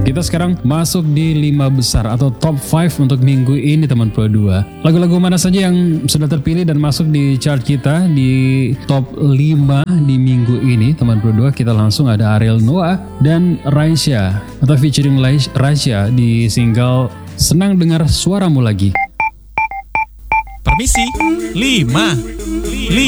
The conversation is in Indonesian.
Kita sekarang masuk di 5 besar atau top 5 untuk minggu ini teman Pro 2. Lagu-lagu mana saja yang sudah terpilih dan masuk di chart kita di top 5 di minggu ini teman Pro 2. Kita langsung ada Ariel Noah dan Raisya atau featuring Raisya di single Senang Dengar Suaramu Lagi. Permisi, 5